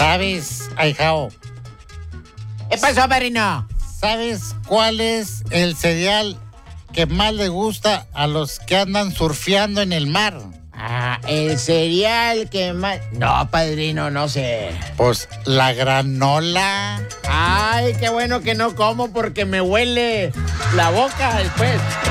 ¿Sabes, ahijao? ¿Qué pasó, padrino? ¿Sabes cuál es el cereal que más le gusta a los que andan surfeando en el mar? El cereal que más... No, padrino, no sé. Pues la granola. Ay, qué bueno que no como porque me huele la boca después.